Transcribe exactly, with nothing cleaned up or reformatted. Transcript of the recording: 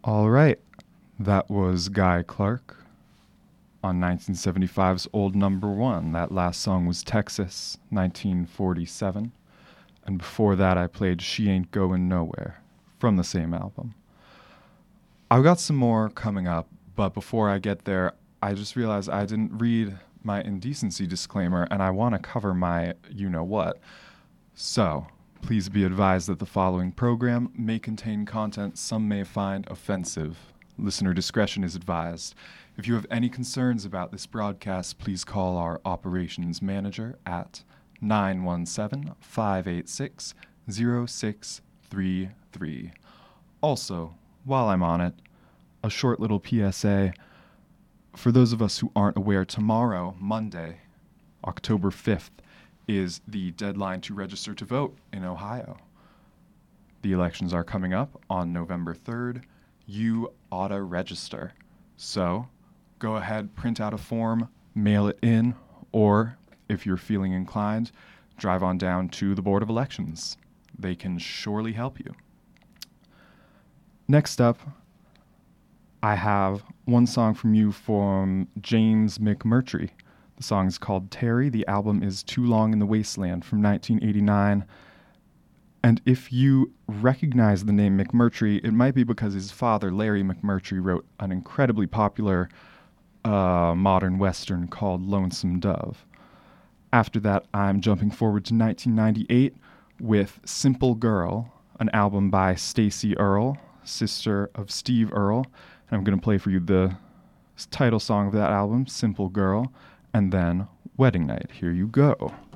All right. That was Guy Clark on nineteen seventy-five's Old Number One. That last song was Texas, nineteen forty-seven. And before that, I played She Ain't Goin' Nowhere from the same album. I've got some more coming up, but before I get there, I just realized I didn't read my indecency disclaimer, and I want to cover my you-know-what. So, please be advised that the following program may contain content some may find offensive. Listener discretion is advised. If you have any concerns about this broadcast, please call our operations manager at nine one seven, five eight six, zero six three three. Also, while I'm on it, a short little P S A. For those of us who aren't aware, tomorrow, Monday, October fifth, is the deadline to register to vote in Ohio. The elections are coming up on November third. You ought to register. So, go ahead, print out a form, mail it in, or, if you're feeling inclined, drive on down to the Board of Elections. They can surely help you. Next up, I have one song from you from James McMurtry. The song is called Terry. The album is Too Long in the Wasteland from nineteen eighty-nine. And if you recognize the name McMurtry, it might be because his father, Larry McMurtry, wrote an incredibly popular uh, modern western called Lonesome Dove. After that, I'm jumping forward to nineteen ninety-eight with Simple Girl, an album by Stacey Earle, sister of Steve Earle. And I'm going to play for you the title song of that album, Simple Girl, and then Wedding Night. Here you go.